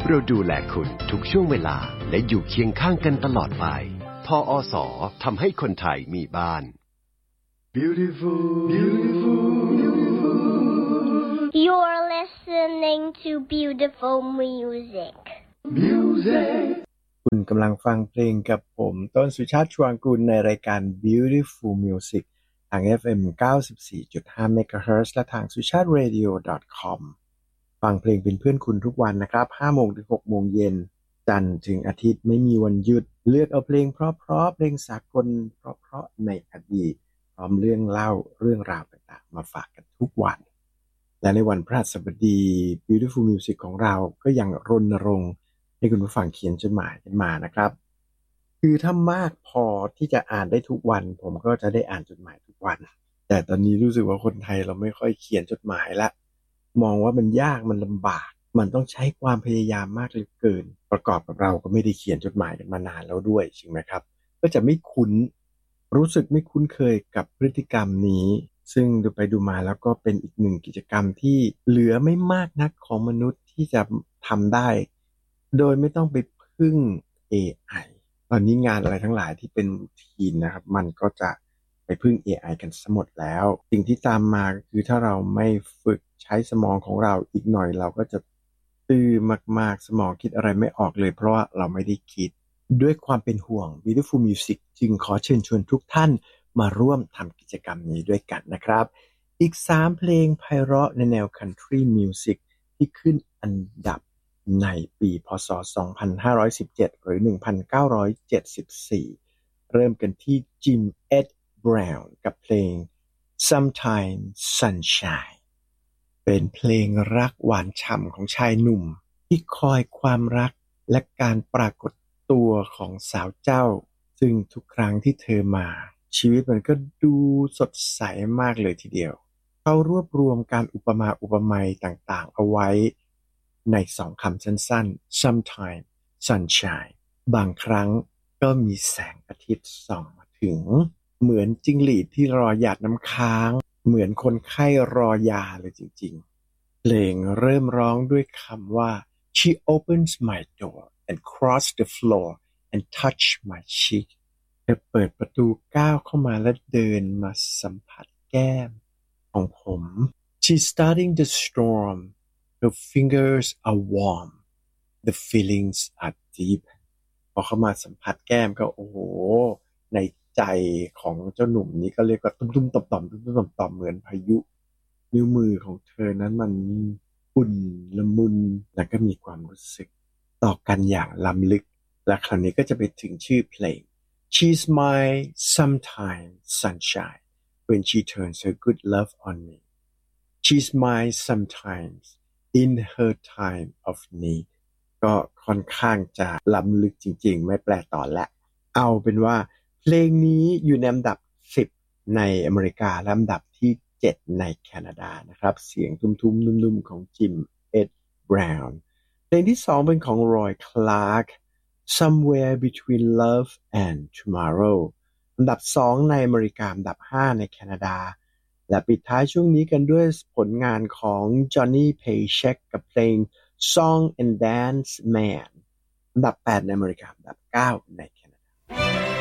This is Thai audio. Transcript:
เราดูแลคุณทุกช่วงเวลาและอยู่เคียงข้างกันตลอดไปพอส.ทำให้คนไทยมีบ้าน Beautiful, beautiful, beautiful. You're listening to beautiful music. Music. คุณกำลังฟังเพลงกับผมต้นสุชาติชวางกุลในรายการ Beautiful Music ทาง FM 94.5 MHz และทาง suchatradio.com ฟังเพลงเป็นเพื่อนคุณทุกวันนะครับ5โมงถึง6โมงเย็นจันทร์ถึงอาทิตย์ไม่มีวันหยุดเลือกเอาเพลงเพราะๆเพลงสากลเพราะๆในอดีตพร้อมเรื่องเล่าเรื่องราวต่างๆมาฝากกันทุกวันและในวันพฤหัสบดี Beautiful Music ของเราก็ยังรณรงค์ให้คุณผู้ฟังเขียนจดหมายกันมานะครับคือถ้ามากพอที่จะอ่านได้ทุกวันผมก็จะได้อ่านจดหมายทุกวันแต่ตอนนี้รู้สึกว่าคนไทยเราไม่ค่อยเขียนจดหมายละมองว่ามันยากมันลำบากมันต้องใช้ความพยายามมากเหลือเกินประกอบกับเราก็ไม่ได้เขียนจดหมายกันมานานแล้วด้วยจริงไหมครับก็จะไม่คุ้นรู้สึกไม่คุ้นเคยกับพฤติกรรมนี้ซึ่งดูไปดูมาแล้วก็เป็นอีกหนึ่งกิจกรรมที่เหลือไม่มากนักของมนุษย์ที่จะทำได้โดยไม่ต้องไปพึ่ง AI ตอนนี้งานอะไรทั้งหลายที่เป็นรูทีนนะครับมันก็จะไปพึ่ง AI กันซะหมดแล้วสิ่งที่ตามมาก็คือถ้าเราไม่ฝึกใช้สมองของเราอีกหน่อยเราก็จะตื้อมากๆสมองคิดอะไรไม่ออกเลยเพราะว่าเราไม่ได้คิดด้วยความเป็นห่วง Beautiful Music จึงขอเชิญชวนทุกท่านมาร่วมทำกิจกรรมนี้ด้วยกันนะครับอีก3เพลงไพเราะในแนว Country Music ที่ขึ้นอันดับในปีพ.ศ. 2517 หรือ 1974 เริ่มกันที่จิม เอ็ด บราวน์กับเพลง Sometimes Sunshine เป็นเพลงรักหวานฉ่ำของชายหนุ่มที่คอยความรักและการปรากฏตัวของสาวเจ้าซึ่งทุกครั้งที่เธอมาชีวิตมันก็ดูสดใสมากเลยทีเดียวเขารวบรวมการอุปมาอุปไมยต่างๆเอาไว้ใน2คำสั้นๆ Sometimes Sunshine บางครั้งก็มีแสงอาทิตย์ส่องมาถึงเหมือนจิ้งหรีดที่รอหยาดน้ำค้างเหมือนคนไข้รอยาเลยจริงๆเพลงเริ่มร้องด้วยคำว่า She opens my door and cross the floor and touch my cheek เธอเปิดประตูก้าวเข้ามาและเดินมาสัมผัสแก้มของผม She's starting the storm Her fingers are warm The feelings are deep พอเข้ามาสัมผัสแก้มก็โอ้โหในใจของเจ้าหนุ่มนี้ก็เรียกว่าตุ้มๆต่อมๆตุ้มๆต่อมๆเหมือนพายุนิ้วมือของเธอนั้นมันอุ่นละมุนและก็มีความรู้สึกต่อกันอย่างล้ำลึกและคราวนี้ก็จะไปถึงชื่อเพลง She's my sometime sunshine when she turns her good love on me She's my sometimes in her time of need ก็ค่อนข้างจะล้ำลึกจริงๆไม่แปลต่อและเอาเป็นว่าเพลงนี้อยู่ในอันดับ10ในอเมริกาและอันดับที่7ในแคนาดานะครับเสียงทุ้มๆนุ่มๆของจิม เอ็ด บราวน์เพลงที่2เป็นของรอย คลาร์ก Somewhere Between Love and Tomorrow อันดับ2ในอเมริกาอันดับ5ในแคนาดาและปิดท้ายช่วงนี้กันด้วยผลงานของ Johnny Paycheck กับเพลง Song and Dance Man อันดับ8ในอเมริกาอันดับ9ในแคนาดา